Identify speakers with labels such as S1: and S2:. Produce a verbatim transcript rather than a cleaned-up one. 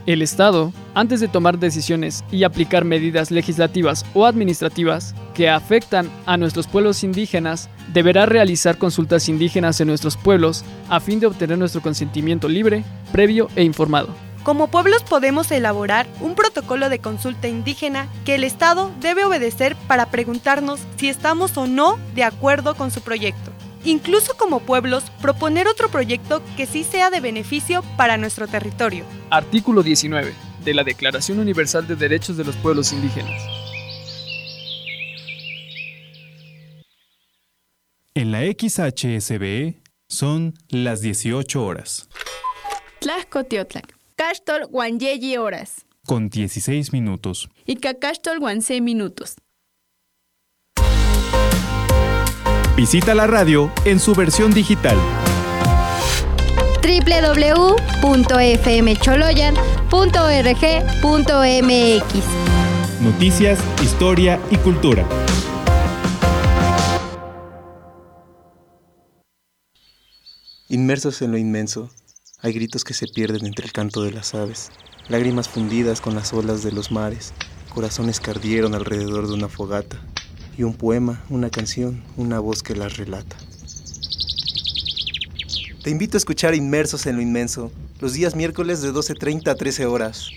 S1: El Estado, antes de tomar decisiones y aplicar medidas legislativas o administrativas que afectan a nuestros pueblos indígenas, deberá realizar consultas indígenas en nuestros pueblos a fin de obtener nuestro consentimiento libre, previo e informado.
S2: Como pueblos podemos elaborar un protocolo de consulta indígena que el Estado debe obedecer para preguntarnos si estamos o no de acuerdo con su proyecto. Incluso como pueblos, proponer otro proyecto que sí sea de beneficio para nuestro territorio.
S1: Artículo diecinueve de la Declaración Universal de Derechos de los Pueblos Indígenas.
S3: En la X H S B E son las dieciocho horas.
S4: Tlaxcotiotlak. Caxtol Guanyeyi horas.
S3: Con dieciséis minutos.
S4: Y Cacaxtol Guanse minutos.
S3: Visita la radio en su versión digital.
S5: doble u doble u doble u punto f m choloyan punto org punto m x.
S3: Noticias, historia y cultura.
S6: Inmersos en lo inmenso, hay gritos que se pierden entre el canto de las aves, lágrimas fundidas con las olas de los mares, corazones que ardieron alrededor de una fogata, y un poema, una canción, una voz que las relata. Te invito a escuchar Inmersos en lo inmenso, los días miércoles de doce treinta a trece horas.